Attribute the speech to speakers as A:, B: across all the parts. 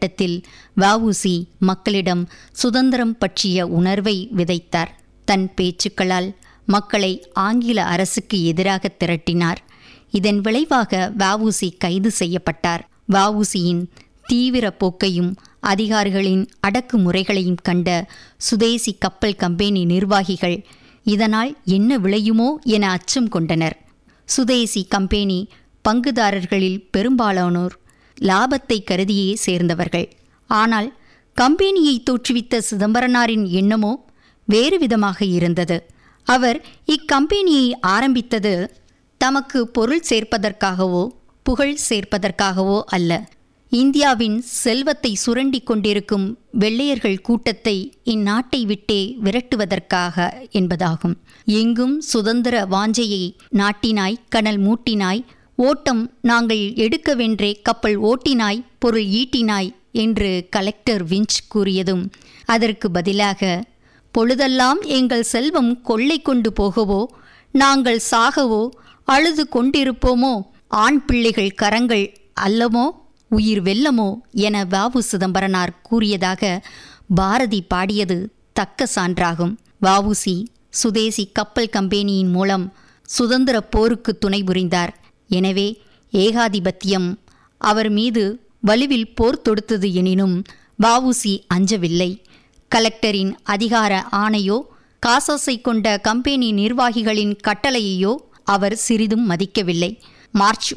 A: காலகட்டத்தில் வ.உ.சி. மக்களிடம் சுதந்திரம் பற்றிய உணர்வை விதைத்தார். தன் பேச்சுக்களால் மக்களை ஆங்கில அரசுக்கு எதிராக திரட்டினார். இதன் விளைவாக வ.உ.சி. கைது செய்யப்பட்டார். வ.உ.சி.யின் தீவிர போக்கையும் அதிகாரிகளின் அடக்குமுறைகளையும் கண்ட சுதேசி கப்பல் கம்பெனி நிர்வாகிகள் இதனால் என்ன விளையுமோ என அச்சம் கொண்டனர். சுதேசி கம்பெனி பங்குதாரர்களில் பெரும்பாலானோர் லாபத்தை கருதியே சேர்ந்தவர்கள். ஆனால் கம்பெனியை தோற்றுவித்த சிதம்பரனாரின் எண்ணமோ வேறு விதமாக இருந்தது. அவர் இக்கம்பெனியை ஆரம்பித்தது தமக்கு பொருள் சேர்ப்பதற்காகவோ புகழ் சேர்ப்பதற்காகவோ அல்ல. இந்தியாவின் செல்வத்தை சுரண்டி கொண்டிருக்கும் வெள்ளையர்கள் கூட்டத்தை இந்நாட்டை விட்டே விரட்டுவதற்காக என்பதாகும். எங்கும் சுதந்திர வாஞ்சையை நாட்டினாய், கனல் மூட்டினாய், ஓட்டம் நாங்கள் எடுக்கவென்றே கப்பல் ஓட்டினாய், பொருள் ஈட்டினாய் என்று கலெக்டர் விஞ்ச் கூறியதும் அதற்கு பதிலாக பொழுதெல்லாம் எங்கள் செல்வம் கொள்ளை கொண்டு போகவோ நாங்கள் சாகவோ அழுது கொண்டிருப்போமோ, ஆண் பிள்ளைகள் கரங்கள் அல்லமோ உயிர் வெல்லமோ என வ.உ. சிதம்பரனார் கூறியதாக பாரதி பாடியது தக்க சான்றாகும். வ.உ.சி. சுதேசி கப்பல் கம்பெனியின் மூலம் சுதந்திர போருக்கு துணை புரிந்தார். எனவே ஏகாதிபத்தியம் அவர் மீது வலுவில் போர் தொடுத்தது எனினும் வ.உ.சி. அஞ்சவில்லை. கலெக்டரின் அதிகார ஆணையோ காசாசை கொண்ட கம்பெனி நிர்வாகிகளின் கட்டளையையோ அவர் சிறிதும் மதிக்கவில்லை. மார்ச்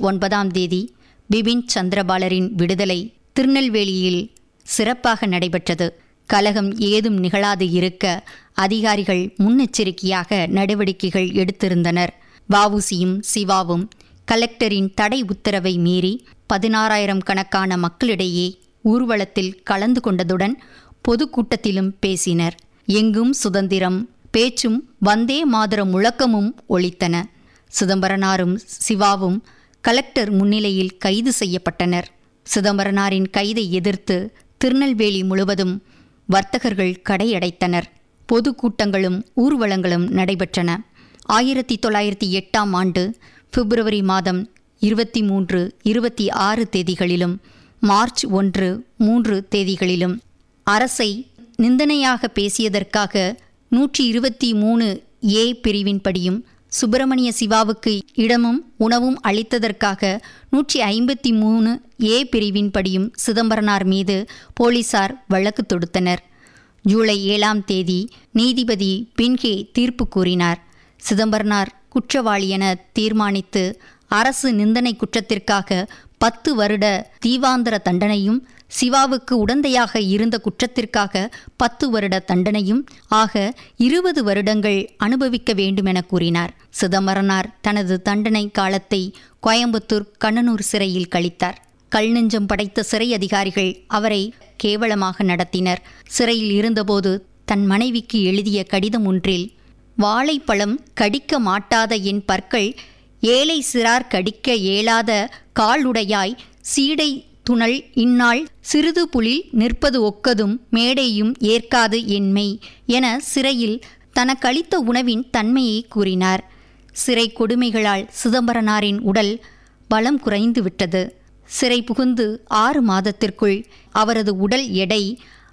A: 9 பிபின் சந்திரபாலரின் விடுதலை திருநெல்வேலியில் சிறப்பாக நடைபெற்றது. கலகம் ஏதும் நிகழாது இருக்க அதிகாரிகள் முன்னெச்சரிக்கையாக நடவடிக்கைகள் எடுத்திருந்தனர். வ.உ.சி.யும் சிவாவும் கலெக்டரின் தடை உத்தரவை மீறி 16,000 கணக்கான மக்களிடையே ஊர்வலத்தில் கலந்து கொண்டதுடன் பொதுக்கூட்டத்திலும் பேசினர். எங்கும் சுதந்திரம் பேச்சும் வந்தே மாதர முழக்கமும் ஒலித்தன. சிதம்பரனாரும் சிவாவும் கலெக்டர் முன்னிலையில் கைது செய்யப்பட்டனர். சிதம்பரனாரின் கைதை எதிர்த்து திருநெல்வேலி முழுவதும் வர்த்தகர்கள் கடையடைத்தனர். பொதுக்கூட்டங்களும் ஊர்வலங்களும் நடைபெற்றன. 1908 பிப்ரவரி மாதம் 23, 26 தேதிகளிலும் மார்ச் 1, 3 தேதிகளிலும் அரசை நிந்தனையாக பேசியதற்காக 123A பிரிவின்படியும் சுப்பிரமணிய சிவாவுக்கு இடமும் உணவும் அளித்ததற்காக 153A பிரிவின்படியும் சிதம்பரனார் மீது போலீசார் வழக்கு தொடுத்தனர். ஜூலை 7 நீதிபதி பின்கே தீர்ப்பு கூறினார். சிதம்பரனார் குற்றவாளி என தீர்மானித்து அரசு நிந்தனை குற்றத்திற்காக 10 வருட தீவாந்தர தண்டனையும், சிவாவுக்கு உடந்தையாக இருந்த குற்றத்திற்காக 10 வருட தண்டனையும் ஆக 20 வருடங்கள் அனுபவிக்க வேண்டுமென கூறினார். சிதம்பரனார் தனது தண்டனை காலத்தை கோயம்புத்தூர் கண்ணனூர் சிறையில் கழித்தார். கல்நெஞ்சம் படைத்த சிறை அதிகாரிகள் அவரை கேவலமாக நடத்தினர். சிறையில் இருந்தபோது தன் மனைவிக்கு எழுதிய கடிதம் ஒன்றில், வாழைப்பழம் கடிக்க மாட்டாத என் பற்கள் ஏழை சிறார் கடிக்க இயலாத காலுடையாய், சீடை துணல் இந்நாள் சிறிது புலில் நிற்பது ஒக்கதும் மேடையும் ஏற்காது என்மை என சிறையில் தனக்களித்த உணவின் தன்மையை கூறினார். சிறை கொடுமைகளால் சிதம்பரனாரின் உடல் பலம் குறைந்து விட்டது. சிறை புகுந்து 6 மாதத்திற்குள் அவரது உடல் எடை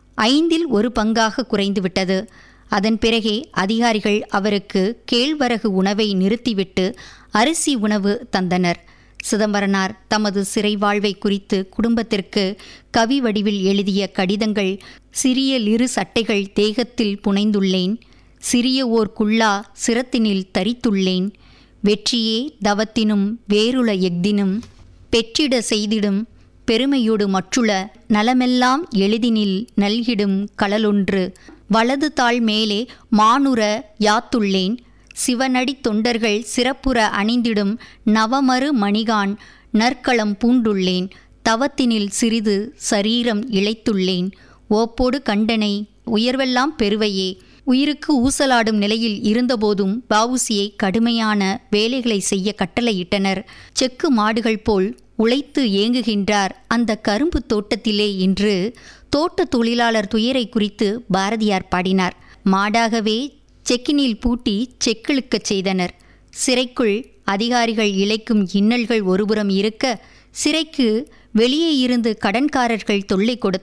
A: 1/5 பங்காக குறைந்துவிட்டது. அதன் பிறகே அதிகாரிகள் அவருக்கு கேழ்வரகு உணவை நிறுத்திவிட்டு அரிசி உணவு தந்தனர். சிதம்பரனார் தமது சிறை வாழ்வை குறித்து குடும்பத்திற்கு கவி வடிவில் எழுதிய கடிதங்கள், சிறிய லிரு சட்டைகள் தேகத்தில் புனைந்துள்ளேன், சிறிய ஓர் குள்ளா சிரத்தினில் தரித்துள்ளேன், வெற்றியே தவத்தினும் வேறுள எஃதினும் பெற்றிட செய்திடும் பெருமையோடு மற்றுள நலமெல்லாம் எளிதினில் நல்கிடும் களலொன்று வலது தாள் மேலே மானுற யாத்துள்ளேன், சிவனடி தொண்டர்கள் சிறப்புற அணிந்திடும் நவமறு மணிகான் நற்களம் பூண்டுள்ளேன், தவத்தினில் சிறிது சரீரம் இழைத்துள்ளேன், ஓப்போடு கண்டனை உயர்வெல்லாம் பெறுவையே. உயிருக்கு ஊசலாடும் நிலையில் இருந்தபோதும் வ.உ.சியை கடுமையான வேலைகளை செய்ய கட்டளையிட்டனர். செக்கு மாடுகள் போல் உழைத்து ஏங்குகின்றார் அந்த கரும்பு தோட்டத்திலே என்று தோட்ட தொழிலாளர் துயரை குறித்து பாரதியார் பாடினார். மாடாகவே செக்கினில் பூட்டி செக்கிழுக்கச் செய்தனர். சிறைக்குள் அதிகாரிகள் இழைக்கும் இன்னல்கள் ஒருபுறம் இருக்க, சிறைக்கு வெளியே இருந்து கடன்காரர்கள் தொல்லை கொடுத்தனர்.